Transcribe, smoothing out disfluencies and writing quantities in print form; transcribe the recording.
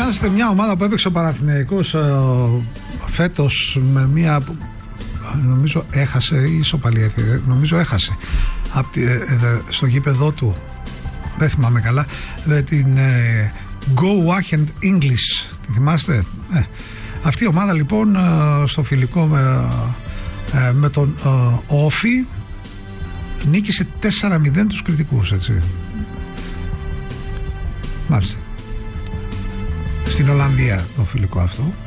θυμάστε μια ομάδα που έπαιξε ο Παναθηναϊκός φέτος με μια, νομίζω έχασε ή ισοπαλία, νομίζω έχασε στο γήπεδό του, δεν θυμάμαι καλά, με την Go Wacken English, τη θυμάστε? Αυτή η ομάδα λοιπόν στο φιλικό με τον Όφι νίκησε 4-0 τους κριτικούς, έτσι. Μάλιστα. Στην Ολλανδία το φιλικό αυτό.